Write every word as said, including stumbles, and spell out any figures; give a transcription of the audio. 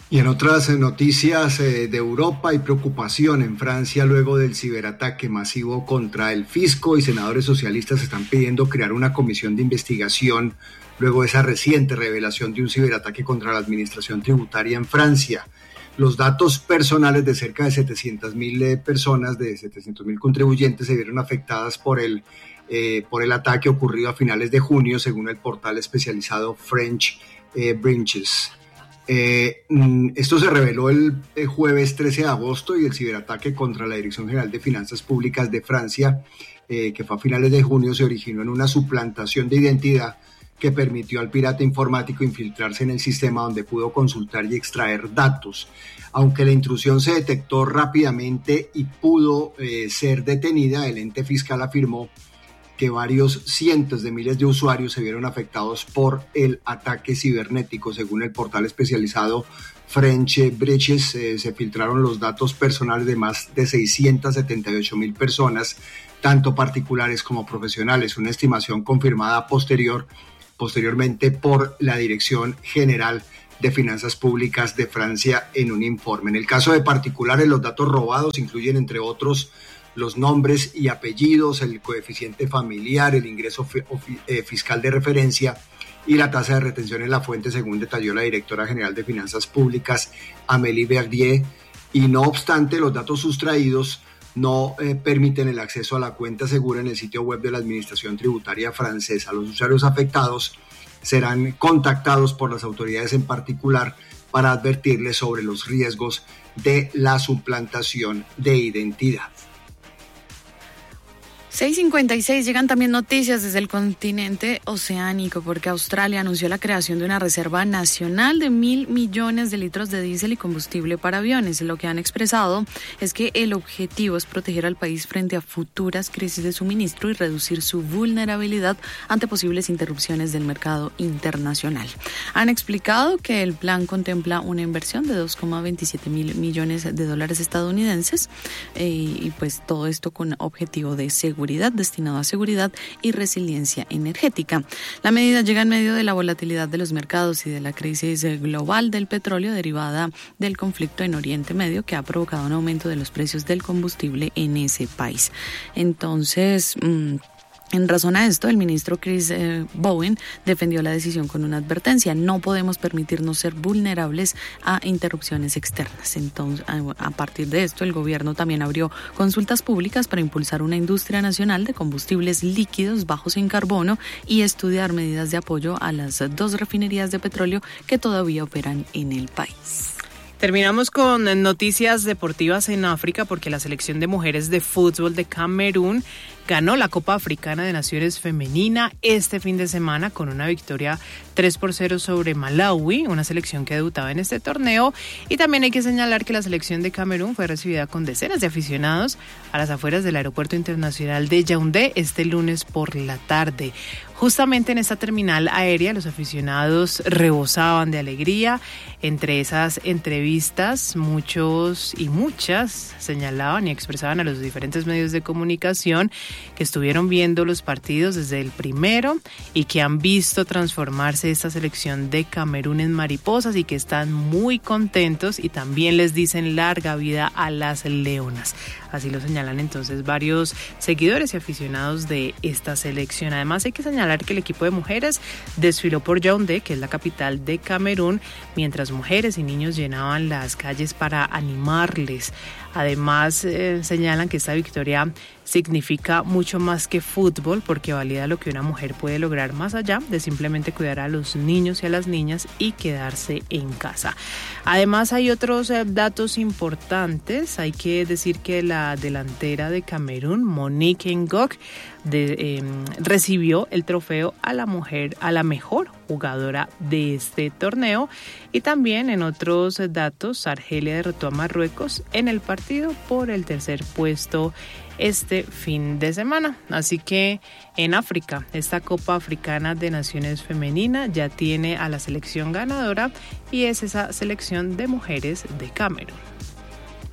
Y en otras noticias eh, de Europa, hay preocupación en Francia luego del ciberataque masivo contra el fisco, y senadores socialistas están pidiendo crear una comisión de investigación luego de esa reciente revelación de un ciberataque contra la administración tributaria en Francia. Los datos personales de cerca de setecientas mil eh, personas, de setecientos mil contribuyentes, se vieron afectadas por el, eh, por el ataque ocurrido a finales de junio, según el portal especializado French eh, Branches. Eh, esto se reveló el, el jueves trece de agosto, y el ciberataque contra la Dirección General de Finanzas Públicas de Francia, eh, que fue a finales de junio, se originó en una suplantación de identidad que permitió al pirata informático infiltrarse en el sistema, donde pudo consultar y extraer datos. Aunque la intrusión se detectó rápidamente y pudo eh, ser detenida, el ente fiscal afirmó que varios cientos de miles de usuarios se vieron afectados por el ataque cibernético. Según el portal especializado French Breches, eh, se filtraron los datos personales de más de seiscientas setenta y ocho mil personas, tanto particulares como profesionales, una estimación confirmada posterior, posteriormente por la Dirección General de Finanzas Públicas de Francia en un informe. En el caso de particulares, los datos robados incluyen, entre otros, los nombres y apellidos, el coeficiente familiar, el ingreso fi- eh, fiscal de referencia y la tasa de retención en la fuente, según detalló la directora general de Finanzas Públicas, Amélie Verdier. Y no obstante, los datos sustraídos no eh, permiten el acceso a la cuenta segura en el sitio web de la Administración Tributaria francesa. Los usuarios afectados serán contactados por las autoridades en particular para advertirles sobre los riesgos de la suplantación de identidad. seis cincuenta y seis, llegan también noticias desde el continente oceánico, porque Australia anunció la creación de una reserva nacional de mil millones de litros de diésel y combustible para aviones. Lo que han expresado es que el objetivo es proteger al país frente a futuras crisis de suministro y reducir su vulnerabilidad ante posibles interrupciones del mercado internacional. Han explicado que el plan contempla una inversión de dos coma veintisiete mil millones de dólares estadounidenses eh, y pues todo esto con objetivo de seguridad. destinado a seguridad y resiliencia energética. La medida llega en medio de la volatilidad de los mercados y de la crisis global del petróleo derivada del conflicto en Oriente Medio, que ha provocado un aumento de los precios del combustible en ese país. Entonces, mmm, en razón a esto, el ministro Chris eh, Bowen defendió la decisión con una advertencia: no podemos permitirnos ser vulnerables a interrupciones externas. Entonces, a, a partir de esto, el gobierno también abrió consultas públicas para impulsar una industria nacional de combustibles líquidos bajos en carbono y estudiar medidas de apoyo a las dos refinerías de petróleo que todavía operan en el país. Terminamos con noticias deportivas en África, porque la selección de mujeres de fútbol de Camerún ganó la Copa Africana de Naciones Femenina este fin de semana con una victoria tres por cero sobre Malawi, una selección que debutaba en este torneo. Y también hay que señalar que la selección de Camerún fue recibida con decenas de aficionados a las afueras del Aeropuerto Internacional de Yaoundé este lunes por la tarde. Justamente en esta terminal aérea, los aficionados rebosaban de alegría. Entre esas entrevistas, muchos y muchas señalaban y expresaban a los diferentes medios de comunicación que estuvieron viendo los partidos desde el primero y que han visto transformarse esta selección de Camerún en mariposas y que están muy contentos, y también les dicen larga vida a las leonas. Así lo señalan entonces varios seguidores y aficionados de esta selección. Además, hay que señalar que el equipo de mujeres desfiló por Yaoundé, que es la capital de Camerún, mientras mujeres y niños llenaban las calles para animarles. Además, eh, señalan que esta victoria significa mucho más que fútbol, porque valida lo que una mujer puede lograr más allá de simplemente cuidar a los niños y a las niñas y quedarse en casa. Además, hay otros eh, datos importantes. Hay que decir que la delantera de Camerún, Monique Ngok, de, eh, recibió el trofeo a la mujer, a la mejor jugadora de este torneo. Y también en otros datos, Argelia derrotó a Marruecos en el partido por el tercer puesto este fin de semana. Así que en África, esta Copa Africana de Naciones Femenina ya tiene a la selección ganadora, y es esa selección de mujeres de Camerún.